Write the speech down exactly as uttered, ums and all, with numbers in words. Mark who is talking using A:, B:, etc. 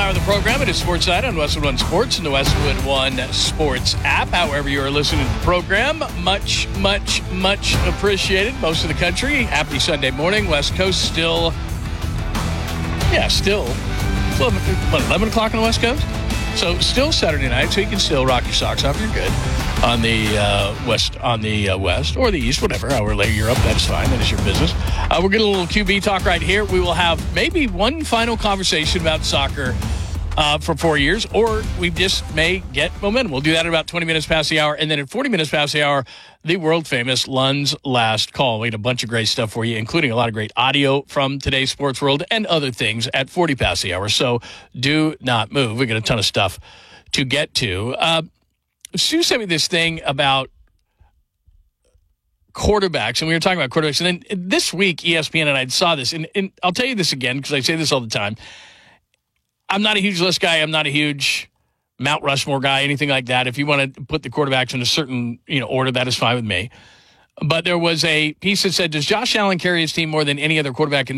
A: hour of the program. It is Sports Night on Westwood One Sports and the Westwood One Sports app. However you are listening to the program, much, much, much appreciated. Most of the country, happy Sunday morning. West Coast still, yeah, still, still what, eleven o'clock on the West Coast? So still Saturday night, so you can still rock your socks off. You're good on the uh, west, on the uh, west or the east, whatever. However late you're up, that is fine. That is your business. Uh, we're getting a little Q B talk right here. We will have maybe one final conversation about soccer uh, for four years, or we just may get momentum. We'll do that at about twenty minutes past the hour, and then at forty minutes past the hour, the world famous Lund's Last Call. We had a bunch of great stuff for you, including a lot of great audio from today's sports world and other things at forty past the hour. So do not move. We got a ton of stuff to get to. Uh, Sue sent me this thing about quarterbacks, and we were talking about quarterbacks. And then this week, E S P N and I saw this, and, and I'll tell you this again because I say this all the time. I'm not a huge list guy. I'm not a huge Mount Rushmore guy, anything like that. If you want to put the quarterbacks in a certain you know order, that is fine with me. But there was a piece that said, does Josh Allen carry his team more than any other quarterback in the